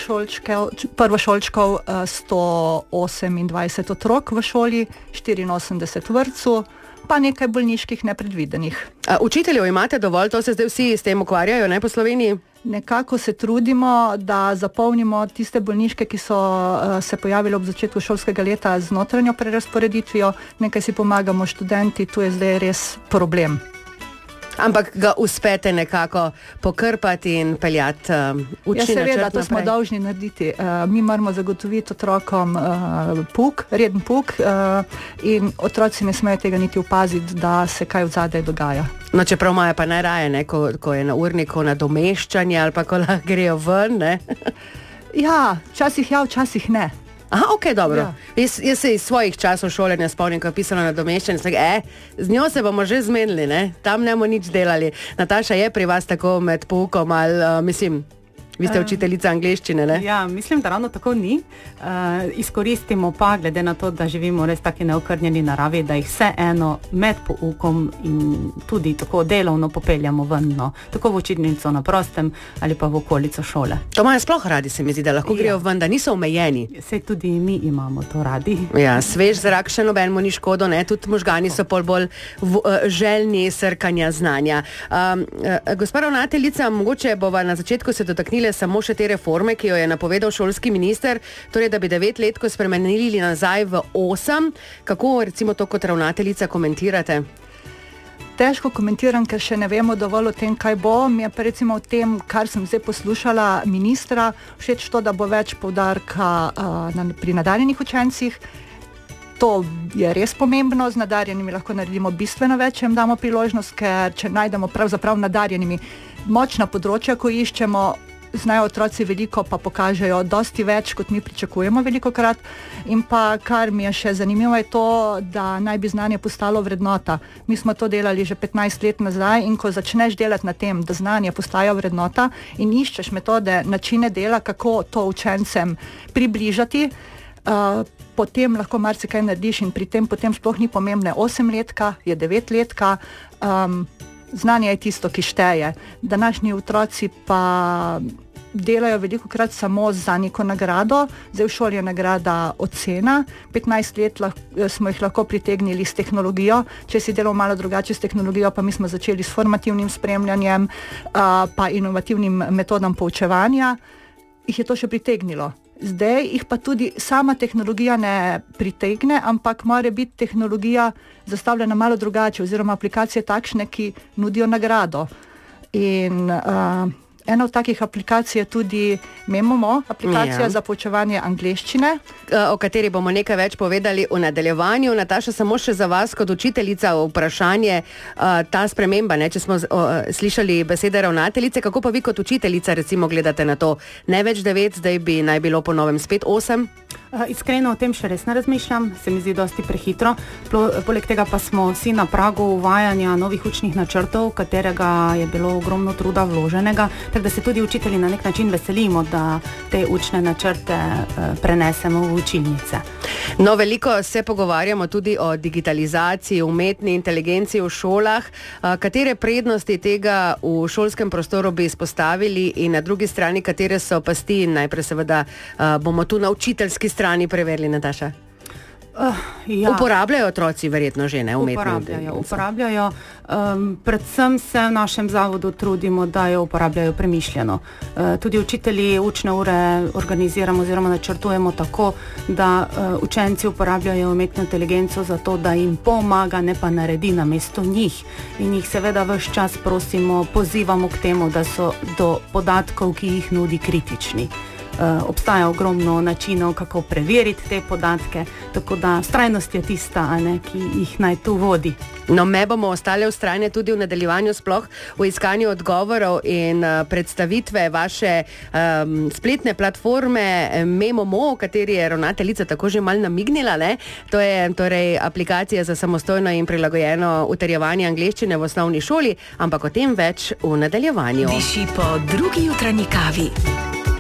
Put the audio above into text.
prvošolčkov, 128 otrok v šoli, 84 v vrtcu, pa nekaj bolniških nepredvidenih. Učiteljev imate dovolj, to se zdaj vsi s tem ukvarjajo, ne, po Sloveniji? Nekako se trudimo, da zapolnimo tiste bolniške, ki so se pojavili ob začetku šolskega leta z notranjo prerazporeditvijo, nekaj si pomagamo študenti, tu je zdaj res problem. Ampak ga uspete nekako pokrpati in peljati učni načrt naprej? Ja, seveda, to smo dolžni narediti. Mi moramo zagotoviti otrokom reden pouk in otroci ne smejo tega niti opaziti, da se kaj odzadaj dogaja. No, čeprav imajo pa najraje, ne, ko je na urniku nadomeščanje ali pa ko lahko grejo ven, ne? Ja, včasih ne. Aha, ok, dobro. Ja. Jaz se iz svojih časov šolanja spomnim, ko je pisalo nadomeščanje, z njo se bomo že zmenili, ne? Tam ne bomo nič delali. Nataša, je pri vas tako med poukom ali, vi ste učiteljica angleščine, ne? Ja, mislim, da ravno tako ni. Izkoristimo pa, glede na to, da živimo res taki neokrnjeni naravi, da jih vseeno med poukom in tudi tako delovno popeljamo ven, no, tako v učilnico na prostem ali pa v okolico šole. To imajo sploh radi, se mi zdi, da lahko grejo ven, da niso omejeni. Sej tudi mi imamo to radi. Ja, svež zrak še nobenemu ni škodo, ne? Tudi možgani so bolj željni srkanja znanja. Gospa ravnateljica, mogoče bova na začetku se dotaknili samo še te reforme, ki jo je napovedal šolski minister, torej da bi 9 let spremenili nazaj v 8. Kako recimo to kot ravnateljica komentirate? Težko komentiram, ker še ne vemo dovolj o tem, kaj bo. Mi je pa recimo o tem, kar sem zdaj poslušala ministra, všeč to, da bo več poudarka pri nadarjenih učencih. To je res pomembno, z nadarjenimi lahko naredimo bistveno več, jim damo priložnost, ker če najdemo pravzaprav nadarjenimi močna področja, ko iščemo, znajo otroci veliko, pa pokažejo dosti več, kot mi pričakujemo velikokrat. In pa, kar mi je še zanimivo, je to, da naj bi znanje postalo vrednota. Mi smo to delali že 15 let nazaj in ko začneš delati na tem, da znanje postaja vrednota in iščeš metode, načine dela, kako to učencem približati, potem lahko marsikaj narediš in pri tem potem sploh ni pomembne 8-letka, je 9-letka. Znanje je tisto, ki šteje. Današnji otroci pa delajo velikokrat samo za neko nagrado. Zdaj v šoli je nagrada ocena. 15 let smo jih lahko pritegnili s tehnologijo. Če si delal malo drugače s tehnologijo, pa mi smo začeli s formativnim spremljanjem, pa inovativnim metodam poučevanja, jih je to še pritegnilo. Zdaj jih pa tudi sama tehnologija ne pritegne, ampak mora biti tehnologija zastavljena malo drugače oziroma aplikacije takšne, ki nudijo nagrado. In ena od takih aplikacij je tudi Memomo, aplikacija za poučevanje angleščine. O kateri bomo nekaj več povedali v nadaljevanju. Nataša, samo še za vas kot učiteljica vprašanje, ta sprememba, ne, če smo slišali besede ravnateljice, kako pa vi kot učiteljica recimo gledate na to? Ne več 9, zdaj bi naj bilo po novem spet 8? Iskreno o tem še res ne razmišljam, se mi zdi dosti prehitro. Poleg tega pa smo vsi na pragu uvajanja novih učnih načrtov, katerega je bilo ogromno truda vloženega, tako da se tudi učitelji na nek način veselimo, da te učne načrte prenesemo v učilnice. No, veliko se pogovarjamo tudi o digitalizaciji, umetni inteligenci v šolah. Katere prednosti tega v šolskem prostoru bi izpostavili in na drugi strani, katere so pasti? Najprej seveda bomo tu na učiteljski strani preverili, Nataša. Ja. Uporabljajo otroci verjetno že, ne? Uporabljajo. Predvsem se v našem zavodu trudimo, da jo uporabljajo premišljeno. Tudi učitelji učne ure organiziramo oziroma načrtujemo tako, da učenci uporabljajo umetno inteligenco za to, da jim pomaga, ne pa naredi namesto njih. In jih seveda ves čas prosimo, pozivamo k temu, da so do podatkov, ki jih nudi, kritični. Obstaja ogromno načinov, kako preveriti te podatke, tako da vztrajnost je tista, ki jih naj tu vodi. No, me bomo ostale vztrajne tudi v nadaljevanju, sploh v iskanju odgovorov in predstavitve vaše spletne platforme Memomo, o kateri je ravnateljica tako že malo namignila, ne? To je torej aplikacija za samostojno in prilagojeno utrjevanje angleščine v osnovni šoli, ampak o tem več v nadaljevanju. Diši po drugi jutranji kavi.